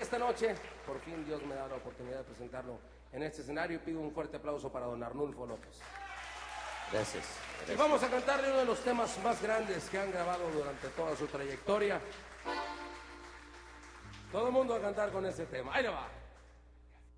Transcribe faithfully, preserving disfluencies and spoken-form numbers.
esta noche. Por fin Dios me da la oportunidad de presentarlo en este escenario y pido un fuerte aplauso para don Arnulfo López. Gracias, gracias. Y vamos a cantarle uno de los temas más grandes que han grabado durante toda su trayectoria. Todo el mundo a cantar con este tema. Ahí le va.